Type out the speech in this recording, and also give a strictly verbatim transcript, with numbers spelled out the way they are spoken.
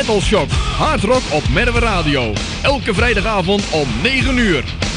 Metal Shock. Hard rock op Merwe Radio. Elke vrijdagavond om negen uur.